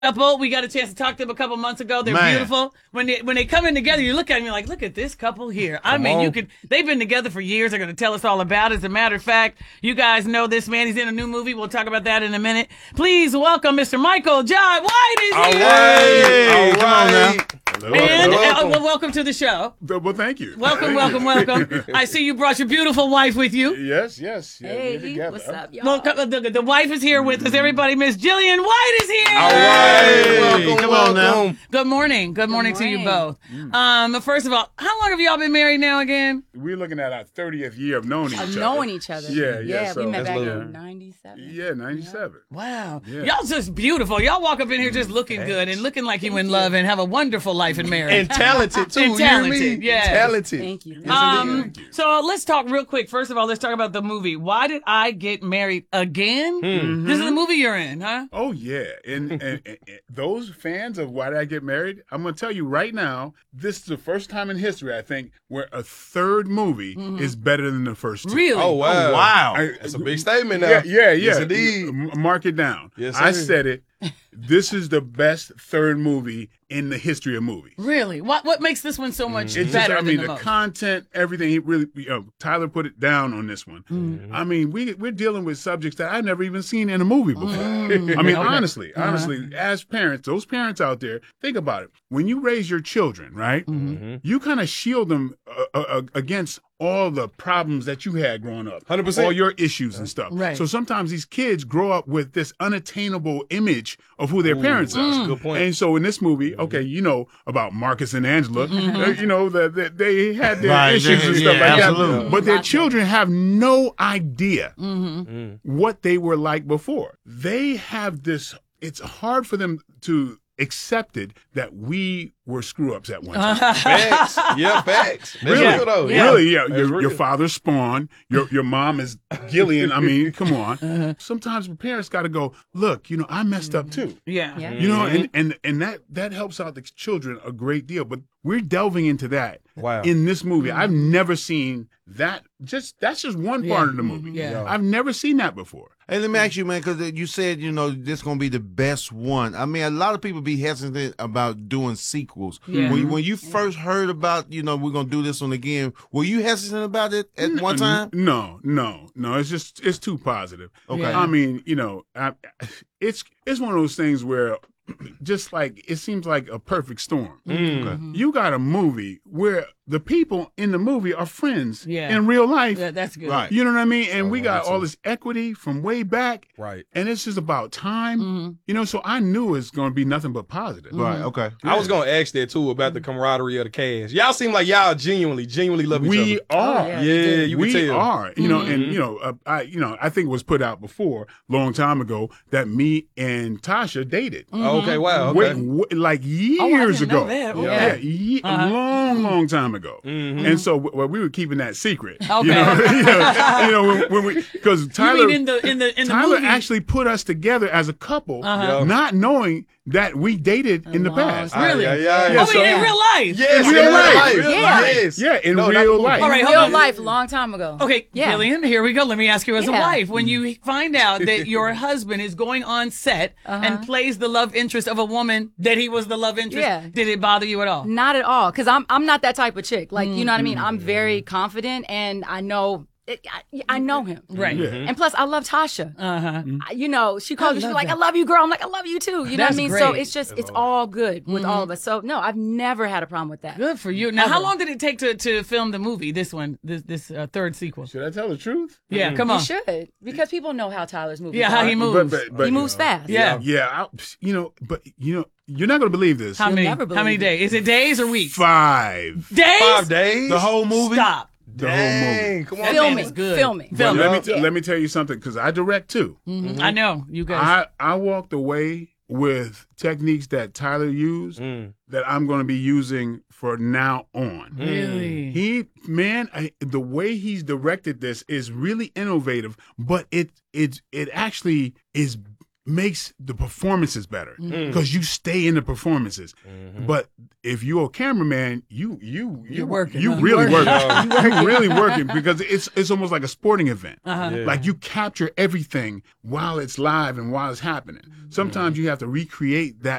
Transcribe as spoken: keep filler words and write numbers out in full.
couple. We got a chance to talk to them a couple months ago. They're Man. beautiful. When they when they come in together, you look at them, you're like, look at this couple here. I Come mean, on. you could. They've been together for years. They're going to tell us all about it. As a matter of fact, you guys know this man. He's in a new movie. We'll talk about that in a minute. Please welcome Mister Michael Jai White is All here. right. Come on now. Hello. And uh, Welcome. well, welcome to the show. Well, thank you. Welcome, welcome, welcome. I see you brought your beautiful wife with you. Yes, yes. Yeah, we're Hey, together. what's up, y'all? Well, co- the, the wife is here with us. Everybody, Miss Jillian White is here. All right. Hey, Welcome, come on now. welcome. Good morning. Good morning, to you both. Um, first of all, how long have y'all been married now again? We're looking at our thirtieth year of knowing each Of other. knowing each other. Yeah, yeah, Yeah, so we met that's back little- in ninety-seven. Yeah, ninety-seven. Wow. Yeah. Y'all just beautiful. Y'all walk up in here just looking good and looking like you in love and have a wonderful life in marriage. And talented, too. And you hear talented, me? yeah. Talented. Thank you. um, Thank you. so let's talk real quick. First of all, let's talk about the movie. Why Did I Get Married Again? Hmm. This is the movie you're in, huh? Oh yeah, and, and, and, and those fans of Why Did I Get Married? I'm going to tell you right now, this is the first time in history I think where a third movie is better than the first two. Really? Oh, wow. Oh, wow. That's a big statement now. Yeah, yeah, yeah. Yes, indeed. M- Mark it down. Yes, I sir. said it. This is the best third movie in the history of movies. Really? What what makes this one so much It's just, better I than mean, the, the, most? content, everything. He really, you know, Tyler put it down on this one. Mm-hmm. I mean, we we're dealing with subjects that I've never even seen in a movie before. Mm. I mean, Okay. honestly, Uh-huh. honestly, as parents, those parents out there, think about it. When you raise your children, right, Mm-hmm. you kind of shield them uh, uh, against all the problems that you had growing up, one hundred percent. all your issues and stuff. Right. So sometimes these kids grow up with this unattainable image of who their parents are. That's a good point. And so in this movie, okay, you know about Marcus and Angela. Mm-hmm. uh, you know that that they had their Right, issues yeah, and stuff yeah, like absolutely. that, but their Lots of- children have no idea Mm-hmm. what they were like before. They have this. It's hard for them to accept it that we were screw ups at one time. Facts. Yeah, facts. That's Really? real, though. Yeah. Really, yeah. That's Your, real. your father's Spawn. Your your mom is Gillian. I mean, come on. Uh-huh. Sometimes parents got to go. Look, you know, I messed up too. Yeah. Yeah. You know, and, and and that that helps out the children a great deal. But we're delving into that Wow. in this movie. I've never seen that. Just that's just one Yeah. part of the movie. Yeah. I've never seen that before. Hey, let me ask you, man, because you said, you know, this going to be the best one. I mean, a lot of people be hesitant about doing sequels. Yeah. When, when you first heard about, you know, we're going to do this one again, were you hesitant about it at one time? No, no, no. It's just it's too positive. Okay. Yeah. I mean, you know, I, it's it's one of those things where just like it seems like a perfect storm. Mm. You got a movie where the people in the movie are friends Yeah. in real life. Yeah, that's good. Right. You know what I mean? And Oh, we wow, got me all too. this equity from way back. Right. And it's just about time. Mhm. You know, so I knew it's going to be nothing but positive. Right, okay. I was going to ask that, too, about the camaraderie of the cast. Y'all seem like y'all genuinely, genuinely love each We other. are. Oh, yeah. Yeah, you we can tell. are, you know, Mhm. and you know, uh, I, you know, I think it was put out before, long time ago, that me and Tasha dated. Okay, wow. Wait, Okay. w- like years Oh, I didn't ago. know that. Yeah, Yeah. ye- Uh-huh. a long, long time ago. Mhm. And so, well, we were keeping that secret. Okay. You know, you know, you know, when, when we because You Tyler, mean in the in the in the Tyler movie? actually put us together as a couple, Uh-huh. Yeah. not knowing that we dated in the long past. time. Really? Ah, yeah, yeah, Yeah, yeah. Oh, so- wait, in real life. Yes, In real in life. Real Yeah. life. Yes. Yeah, in No, not real the life. movie. All right, hold Real on. life, long time ago. Okay, Yeah. Gillian, here we go. Let me ask you as a Yeah. wife. When you find out that your husband is going on set Uh-huh. and plays the love interest of a woman that he was the love interest, Yeah. did it bother you at all? Not at all, because I'm I'm not that type of chick. Like, you know what I mean? I'm very confident, and I know it, I, I know him. Right. Yeah. And plus, I love Tasha. Uh-huh. I- You know, she calls I me. She's love like, that. "I love you, girl." I'm like, "I love you too." You know That's what I mean? So great. it's just, it's all good with all Mm-hmm. of us. So no, I've never had a problem with that. Good for you. Now, how Ever. long did it take to, to film the movie, this one, this this uh, third sequel? Should I tell the truth? Yeah, come You on. should, because people know how Tyler's movies Yeah, how are. he moves. But- but- but- He moves fast. Yeah. Yeah, I, you know, but you know, you're not going to believe this. How You'll many? never How many believe it. days? Is it days or weeks? Five. Days? Five days? The whole movie? Stop. The whole movie. Dang, come on. That Filming, man is good. filming. But Film. let me t- Yeah. let me tell you something because I direct too. Mhm. I know you guys. I I walked away with techniques that Tyler used Mm. that I'm going to be using for now on. really? He man, I, the way he's directed this is really innovative, but it it it actually is makes the performances better Mm-hmm. because you stay in the performances. Mhm. But if you're a cameraman, you you you You're working, You huh? really You're working. working. You really working because it's it's almost like a sporting event. Uh-huh. Yeah. Like you capture everything while it's live and while it's happening. Sometimes you have to recreate that